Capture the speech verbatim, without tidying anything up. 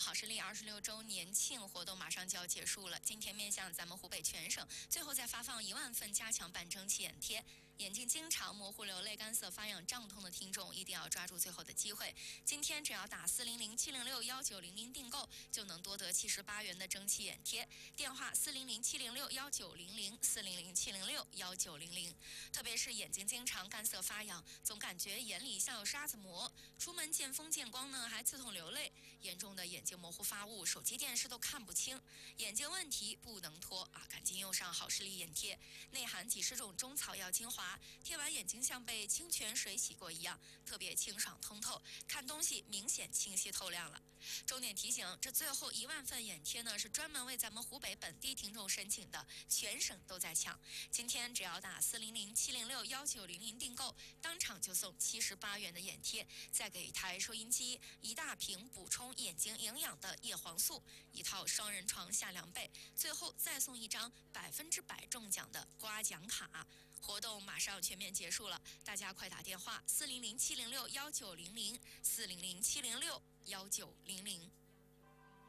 好视力二十六周年庆活动马上就要结束了，今天面向咱们湖北全省，最后再发放一万份加强版蒸汽眼贴。眼睛经常模糊、流泪、干涩、发痒、胀痛的听众，一定要抓住最后的机会。今天只要打四零零七零六幺九零零订购，就能多得七十八元的蒸汽眼贴。电话四零零七零六幺九零零四零零七零六幺九零零。特别是眼睛经常干涩发痒，总感觉眼里像有沙子磨，出门见风见光呢，还刺痛流泪，严重的眼睛模糊发雾，手机电视都看不清，眼睛问题不能拖啊！赶紧用上好视力眼贴，内含几十种中草药精华，贴完眼睛像被清泉水洗过一样，特别清爽通透，看东西明显清晰透亮了。重点提醒，这最后一万份眼贴呢，是专门为咱们湖北本地听众申请的，全省都在抢。今天只要打四零零七零六幺九零零订购，当场就送七十八元的眼贴，再给一台收音机、一大瓶补充眼睛营养的叶黄素、一套双人床夏凉被，最后再送一张百分之百中奖的刮奖卡。活动马上全面结束了，大家快打电话四零零七零六幺九零零四零零七零六幺九零零。